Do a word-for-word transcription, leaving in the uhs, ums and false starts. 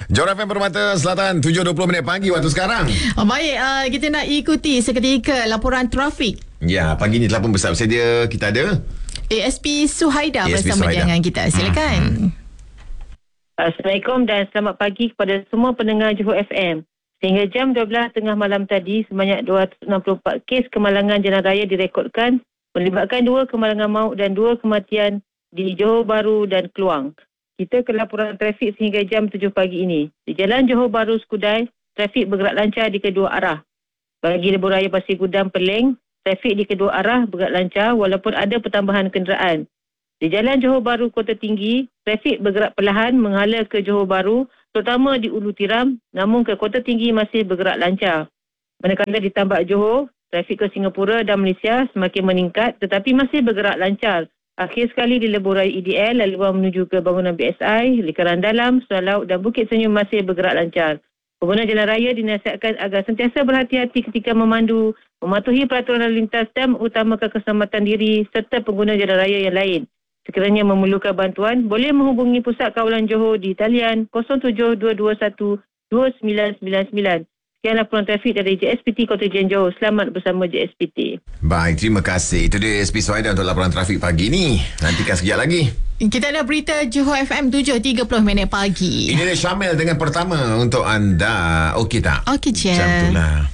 Johor F M Permata Selatan, tujuh dua puluh minit pagi waktu sekarang. Oh, baik, uh, kita nak ikuti seketika laporan trafik. Ya, pagi ni telah pun bersama saya. Kita ada A S P Suhaida A S P bersama Suhaida dengan kita. Silakan. Hmm. Assalamualaikum dan selamat pagi kepada semua pendengar Johor F M. Sehingga jam dua belas tengah malam tadi, sebanyak dua ratus enam puluh empat kes kemalangan jalan raya direkodkan, melibatkan dua kemalangan maut dan dua kematian di Johor Bahru dan Kluang. Kita ke laporan trafik sehingga jam tujuh pagi ini. Di Jalan Johor Bahru Skudai, trafik bergerak lancar di kedua arah. Bagi lebuh raya Pasir Gudang Peleng, trafik di kedua arah bergerak lancar walaupun ada pertambahan kenderaan. Di Jalan Johor Bahru Kota Tinggi, trafik bergerak perlahan menghala ke Johor Bahru, terutama di Ulu Tiram, namun ke Kota Tinggi masih bergerak lancar. Manakala di Tambak Johor, trafik ke Singapura dan Malaysia semakin meningkat tetapi masih bergerak lancar. Akhir sekali di lebuh raya E D L, laluan menuju ke bangunan B S I, Likaran Dalam, Sungai Laut dan Bukit Senyum masih bergerak lancar. Pengguna jalan raya dinasihatkan agar sentiasa berhati-hati ketika memandu, mematuhi peraturan lalu lintas dan mengutamakan keselamatan diri serta pengguna jalan raya yang lain. Sekiranya memerlukan bantuan, boleh menghubungi Pusat Kawalan Johor di talian kosong tujuh dua dua satu dua sembilan sembilan sembilan. Sekian laporan trafik dari J S P T Kota Jen Johor. Selamat bersama J S P T. Baik, terima kasih. Itu dia A S P Suhaida untuk laporan trafik pagi ni. Nantikan sekejap lagi. Kita ada berita Johor F M tujuh tiga puluh minit pagi. Ini dia Syamil dengan pertama untuk anda. Okey tak? Okey je. Macam itulah.